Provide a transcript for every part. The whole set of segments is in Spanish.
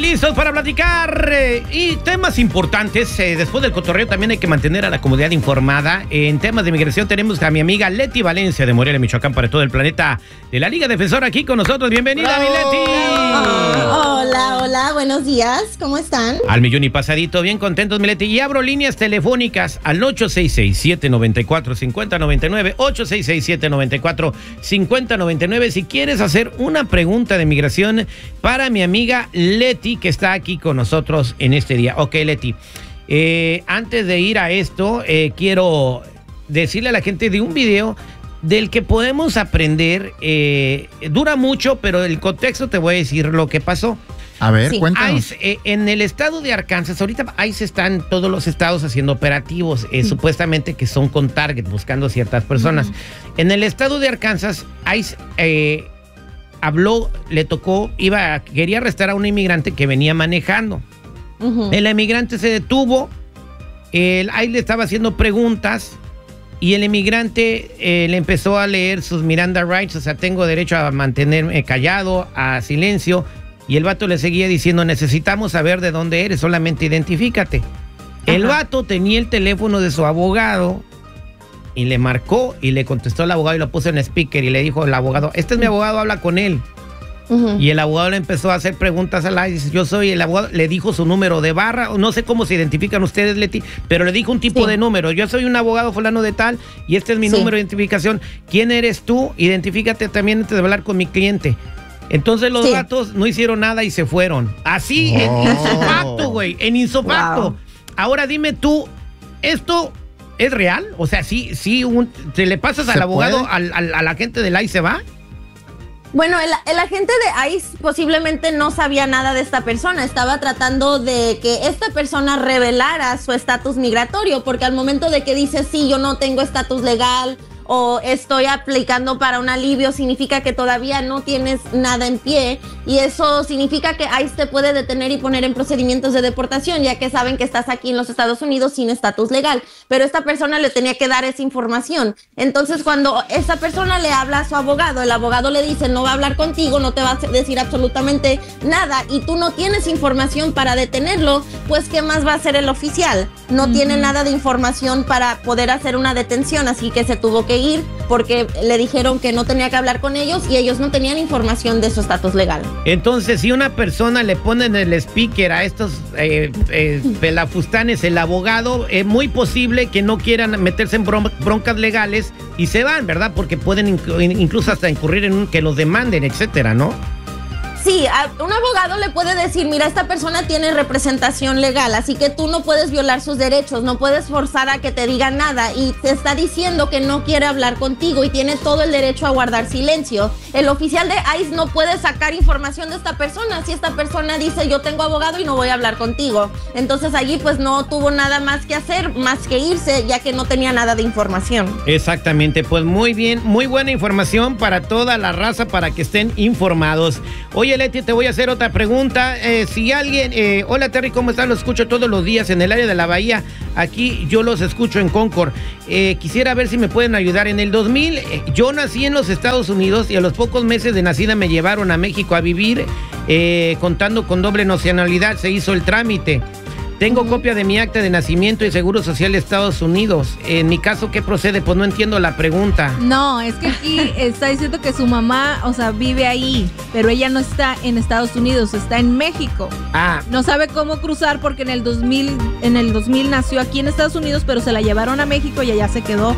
listos para platicar y temas importantes. Después del cotorreo también hay que mantener a la comunidad informada. En temas de migración tenemos a mi amiga Leti Valencia de Morelia, Michoacán, para todo el planeta, de la Liga Defensora, aquí con nosotros. Bienvenida, mi Leti. Hola, buenos días. ¿Cómo están? Al millón y pasadito, bien contentos, mi Leti. Y abro líneas telefónicas al 866-794-5099, 866-794-5099. Si quieres hacer una pregunta de migración para mi amiga Leti, que está aquí con nosotros en este día. Ok, Leti, antes de ir a esto, quiero decirle a la gente de un video del que podemos aprender. Dura mucho, pero el contexto te voy a decir lo que pasó. A ver, cuéntanos. ICE, en el estado de Arkansas, ahorita ICE está en todos los estados haciendo operativos, supuestamente que son con target, buscando ciertas personas. En el estado de Arkansas, ICE habló, le tocó, quería arrestar a un inmigrante que venía manejando. El inmigrante se detuvo, el ICE le estaba haciendo preguntas y el inmigrante le empezó a leer sus Miranda Rights, o sea, tengo derecho a mantenerme callado, a silencio. Y el vato le seguía diciendo, necesitamos saber de dónde eres, solamente identifícate. El vato tenía el teléfono de su abogado y le marcó y le contestó al abogado y lo puso en speaker y le dijo al abogado, este es mi abogado, habla con él. Y el abogado le empezó a hacer preguntas al ICE, dice, yo soy el abogado, le dijo su número de barra, no sé cómo se identifican ustedes, Leti, pero le dijo un tipo de número, yo soy un abogado fulano de tal y este es mi número de identificación. ¿Quién eres tú? Identifícate también antes de hablar con mi cliente. Entonces los gatos no hicieron nada y se fueron. Así, en insofacto, güey, en insofacto. Wow. Ahora dime tú, ¿esto es real? O sea, ¿sí te le pasas al abogado, al agente del ICE se va? Bueno, el agente de ICE posiblemente no sabía nada de esta persona. Estaba tratando de que esta persona revelara su estatus migratorio, porque al momento de que dice, sí, yo no tengo estatus legal, o estoy aplicando para un alivio, significa que todavía no tienes nada en pie, y eso significa que ICE te puede detener y poner en procedimientos de deportación, ya que saben que estás aquí en los Estados Unidos sin estatus legal, pero esta persona le tenía que dar esa información. Entonces cuando esa persona le habla a su abogado, el abogado le dice, no va a hablar contigo, no te va a decir absolutamente nada, y tú no tienes información para detenerlo, pues ¿qué más va a hacer el oficial? No tiene nada de información para poder hacer una detención, así que se tuvo que ir porque le dijeron que no tenía que hablar con ellos y ellos no tenían información de su estatus legal. Entonces, si una persona le pone en el speaker a estos pelafustanes, el abogado, es muy posible que no quieran meterse en broncas legales y se van, ¿verdad? Porque pueden incluso hasta incurrir en que los demanden, etcétera, ¿no? Sí, un abogado le puede decir, mira, esta persona tiene representación legal, así que tú no puedes violar sus derechos, no puedes forzar a que te diga nada, y te está diciendo que no quiere hablar contigo y tiene todo el derecho a guardar silencio. El oficial de ICE no puede sacar información de esta persona si esta persona dice, yo tengo abogado y no voy a hablar contigo. Entonces allí pues no tuvo nada más que hacer, más que irse, ya que no tenía nada de información. Exactamente, pues muy bien, muy buena información para toda la raza, para que estén informados. Oye, Leti, te voy a hacer otra pregunta. Si alguien, hola Terry, ¿cómo estás? Los escucho todos los días en el área de la Bahía. Aquí yo los escucho en Concord. Quisiera ver si me pueden ayudar. En el 2000, yo nací en los Estados Unidos y a los pocos meses de nacida me llevaron a México a vivir, contando con doble nacionalidad. Se hizo el trámite. Tengo copia de mi acta de nacimiento y Seguro Social de Estados Unidos. En mi caso, ¿qué procede? Pues no entiendo la pregunta. No, es que aquí está diciendo que su mamá, o sea, vive ahí, pero ella no está en Estados Unidos, está en México. No sabe cómo cruzar porque en el 2000 nació aquí en Estados Unidos, pero se la llevaron a México y allá se quedó.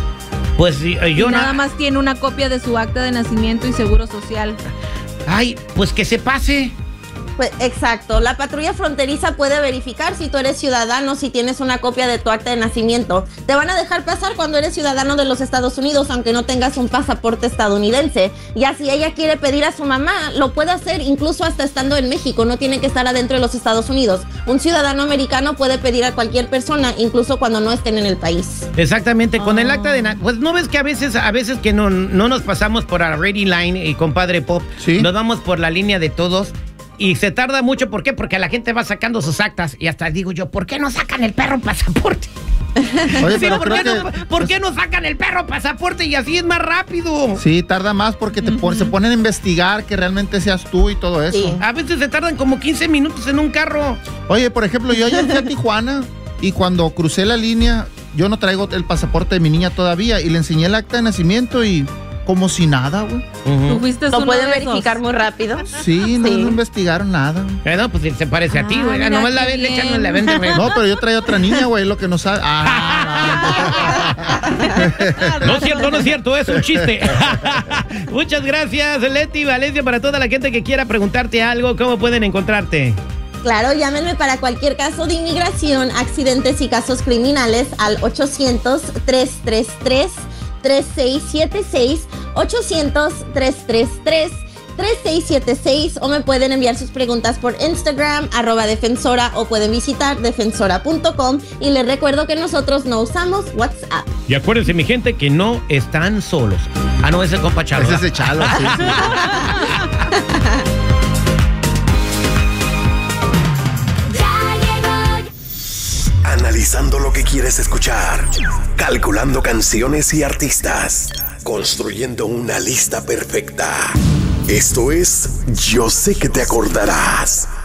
Pues yo nada más tiene una copia de su acta de nacimiento y Seguro Social. Ay, pues que se pase. Pues, exacto, la patrulla fronteriza puede verificar si tú eres ciudadano, si tienes una copia de tu acta de nacimiento. Te van a dejar pasar cuando eres ciudadano de los Estados Unidos, aunque no tengas un pasaporte estadounidense. Ya si ella quiere pedir a su mamá, lo puede hacer incluso hasta estando en México, no tiene que estar adentro de los Estados Unidos. Un ciudadano americano puede pedir a cualquier persona, incluso cuando no estén en el país. Exactamente, con el acta de pues no ves que a veces que no nos pasamos por la ready line y compadre Pop, nos vamos por la línea de todos. Y se tarda mucho, ¿por qué? Porque la gente va sacando sus actas y hasta digo yo, ¿por qué no sacan el perro pasaporte? Oye, pero ¿por qué no sacan el perro pasaporte y así es más rápido? Sí, tarda más porque se ponen a investigar que realmente seas tú y todo eso. Sí. A veces se tardan como 15 minutos en un carro. Oye, por ejemplo, yo ayer fui a Tijuana y cuando crucé la línea, yo no traigo el pasaporte de mi niña todavía y le enseñé el acta de nacimiento y como si nada, güey. ¿Tú fuiste ¿Lo pueden verificar muy rápido? Sí, no investigaron nada. No, pues se parece a ti, güey. Nomás la ven, le echan la venta, güey. No, pero yo traía otra niña, güey, lo que no sabe. No es cierto, es un chiste. Muchas gracias, Leti, Valencia, para toda la gente que quiera preguntarte algo, ¿cómo pueden encontrarte? Claro, llámenme para cualquier caso de inmigración, accidentes y casos criminales al 800-333-3676, 800-333-3676, o me pueden enviar sus preguntas por Instagram, @defensora, o pueden visitar defensora.com. Y les recuerdo que nosotros no usamos WhatsApp. Y acuérdense, mi gente, que no están solos. Ah, no, ese es compa Chalo. Ese es de Chalo, sí. Analizando lo que quieres escuchar, calculando canciones y artistas, construyendo una lista perfecta. Esto es Yo Sé Que Te Acordarás.